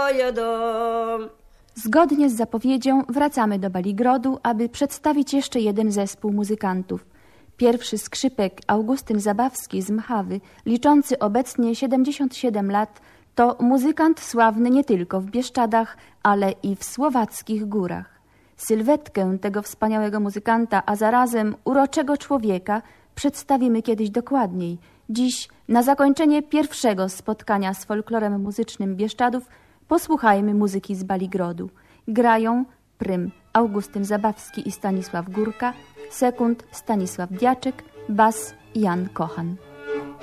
Zgodnie z zapowiedzią wracamy do Baligrodu, aby przedstawić jeszcze jeden zespół muzykantów. Pierwszy skrzypek Augustyn Zabawski z Mchawy, liczący obecnie 77 lat, to muzykant sławny nie tylko w Bieszczadach, ale i w słowackich górach. Sylwetkę tego wspaniałego muzykanta, a zarazem uroczego człowieka przedstawimy kiedyś dokładniej. Dziś, na zakończenie pierwszego spotkania z folklorem muzycznym Bieszczadów, posłuchajmy muzyki z Baligrodu. Grają prym Augustyn Zabawski i Stanisław Górka, sekund Stanisław Diaczek, bas Jan Kochan.